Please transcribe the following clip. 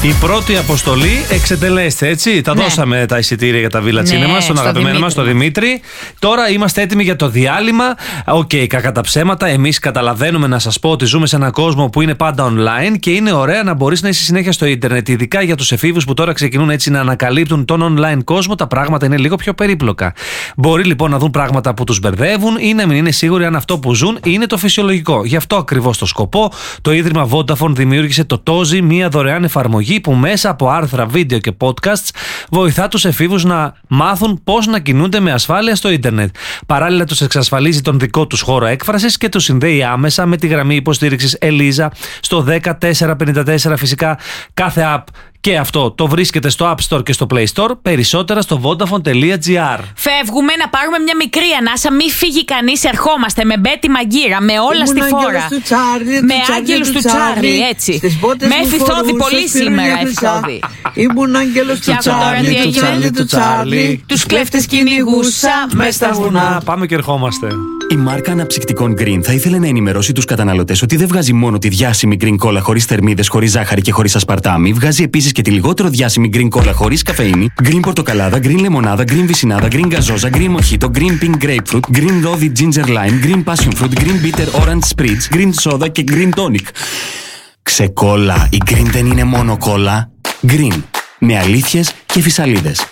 Η πρώτη αποστολή εξετελέστε, έτσι. Τα δώσαμε τα εισιτήρια για τα Villa Cinema στον αγαπημένο μας, τον Δημήτρη. Τώρα είμαστε έτοιμοι για το διάλειμμα. Κακά τα ψέματα. Εμείς καταλαβαίνουμε να σας πω ότι ζούμε σε έναν κόσμο που είναι πάντα online και είναι ωραία να μπορείς να είσαι συνέχεια στο ίντερνετ. Ειδικά για τους εφήβους που τώρα ξεκινούν έτσι να ανακαλύπτουν τον online κόσμο, τα πράγματα είναι λίγο πιο περίπλοκα. Μπορεί λοιπόν να δουν πράγματα που τους μπερδεύουν ή να μην είναι σίγουροι αν αυτό που ζουν είναι το φυσιολογικό. Γι' αυτό ακριβώς το σκοπό, το Ίδρυμα Vodafone δημιούργησε το Tozi, μια δωρεάν εφαρμογή που μέσα από άρθρα, βίντεο και podcasts βοηθά τους εφήβους να μάθουν πώς να κινούνται με ασφάλεια στο ίντερνετ. Παράλληλα τους εξασφαλίζει τον δικό τους χώρο έκφρασης και τους συνδέει άμεσα με τη γραμμή υποστήριξης Ελίζα στο 10454. Φυσικά κάθε app και αυτό το βρίσκεται στο App Store και στο Play Store. Περισσότερα στο vodafone.gr. Φεύγουμε να πάρουμε μια μικρή ανάσα. Μη φύγει κανείς. Ερχόμαστε με Μπέτη Μαγκύρα, με όλα στη φόρα. Με άγγελους του Τσάρλι, έτσι. Με Εφηθόδη πολύ σήμερα, Εφηθόδη. Ήμουν άγγελος του Τσάρλι. Τους κλέφτες κυνηγούσα μες στα βουνά. Πάμε και ερχόμαστε. Η μάρκα αναψυκτικών Green θα ήθελε να ενημερώσει τους καταναλωτές ότι δεν βγάζει μόνο τη διάσημη Green Cola χωρίς θερμίδες, χωρίς ζάχαρη και χωρίς ασπαρτάμι, βγάζει επίσης και τη λιγότερο διάσημη Green Cola χωρίς καφεΐνη, Green Πορτοκαλάδα, Green Λεμονάδα, Green Βυσσινάδα, Green Γκαζόζα, Green Mojito, Green Pink Grapefruit, Green Rosy Ginger Lime, Green Passion Fruit, Green Bitter Orange Spritz, Green Soda και Green Tonic. Ξεκόλα, η Green δεν είναι μόνο κόλλα. Green, με αλήθειες και φυσαλίδες.